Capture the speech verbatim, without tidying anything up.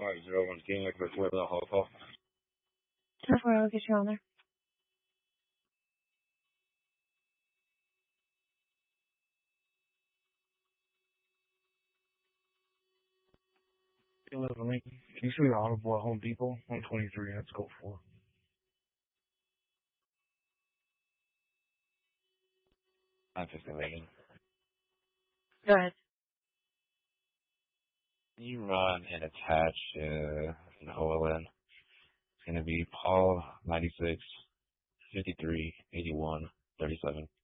five zero one King, like with the whole call. ten four, I'll get you on there. eleven Lincoln. Can you see the audible at Home Depot? one twenty-three, let's go for. nine fifty Lincoln. Go ahead. You run and attach uh, an O L N. It's going to be Paul ninety-six, fifty-three, eighty-one, thirty-seven.